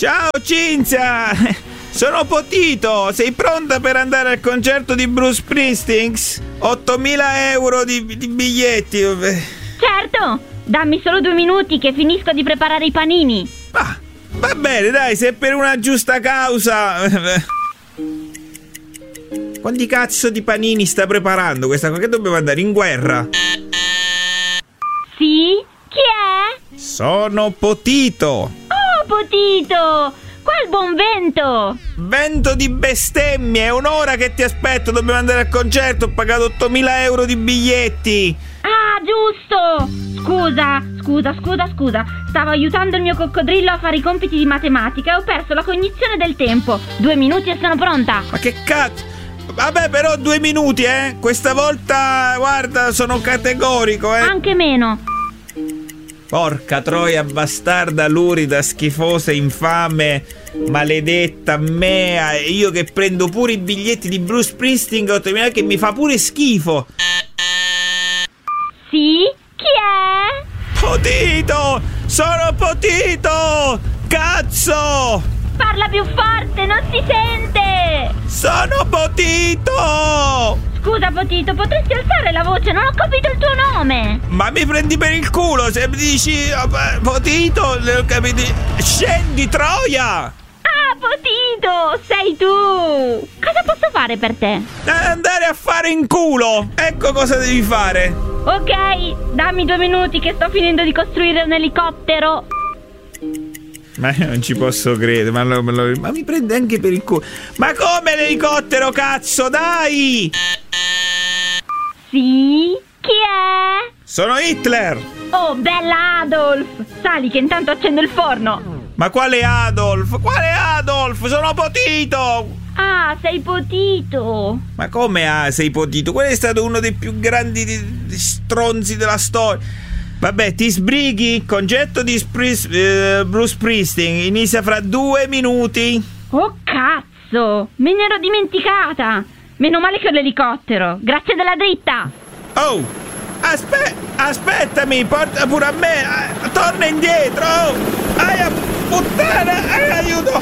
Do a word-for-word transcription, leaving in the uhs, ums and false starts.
Ciao Cinzia, sono Potito, sei pronta per andare al concerto di Bruce Springsteen? ottomila euro di, di biglietti. Certo, dammi solo due minuti che finisco di preparare i panini. Ah, va bene, dai, se è per una giusta causa. Quanti cazzo di panini sta preparando questa qua? Che dobbiamo andare in guerra? Sì? Chi è? Sono Potito. Oh, Potito! Qual buon vento! Vento di bestemmie, è un'ora che ti aspetto, dobbiamo andare al concerto, ho pagato ottomila euro di biglietti. Ah, giusto! Scusa, scusa, scusa, scusa. Stavo aiutando il mio coccodrillo a fare i compiti di matematica e ho perso la cognizione del tempo. Due minuti e sono pronta. Ma che cazzo? Vabbè, però due minuti, eh? Questa volta, guarda, sono categorico, eh? Anche meno. Porca troia, bastarda, lurida, schifosa, infame, maledetta, mea. Io che prendo pure i biglietti di Bruce Springsteen, che mi fa pure schifo. Sì? Chi è? Potito! Sono Potito! Cazzo! Parla più forte, non si sente! Sono Potito! Scusa Potito, potresti alzare la voce? Non ho capito il tuo nome! Ma mi prendi per il culo se mi dici Potito, non capito. Scendi, troia! Ah, Potito, sei tu! Cosa posso fare per te? Andare a fare in culo! Ecco cosa devi fare! Ok, dammi due minuti che sto finendo di costruire un elicottero. Ma io non ci posso credere, ma, lo, ma, lo, ma mi prende anche per il culo. Ma come l'elicottero, cazzo, dai! Sì? Chi è? Sono Hitler! Oh, bella Adolf! Sali che intanto accendo il forno. Ma quale Adolf? Quale Adolf? Sono Potito! Ah, sei Potito! Ma come ah, sei Potito? Quello è stato uno dei più grandi di, di stronzi della storia. Vabbè, ti sbrighi? Concerto di Spris, uh, Bruce Springsteen inizia fra due minuti. Oh cazzo, me ne ero dimenticata. Meno male che ho l'elicottero. Grazie della dritta. Oh, aspe- aspettami, porta pure a me. Ah, torna indietro. Oh, aia, puttana, ai, aiuto.